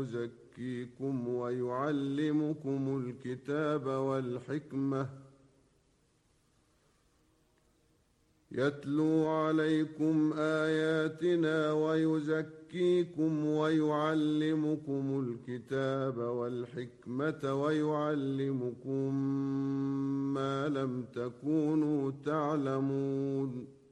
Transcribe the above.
ويزكيكم ويعلمكم الكتاب والحكمة يتلو عليكم آياتنا ويزكيكم ويعلمكم الكتاب والحكمة ويعلمكم ما لم تكونوا تعلمون